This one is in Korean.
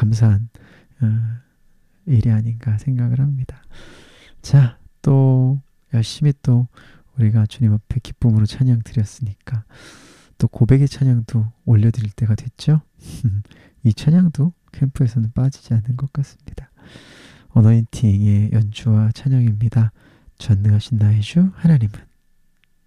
감사한 일이 아닌가 생각을 합니다. 자, 또 열심히 또 우리가 주님 앞에 기쁨으로 찬양 드렸으니까 또 고백의 찬양도 올려드릴 때가 됐죠. 이 찬양도 캠프에서는 빠지지 않는 것 같습니다. 어너인팅의 연주와 찬양입니다. 전능하신 나의 주 하나님은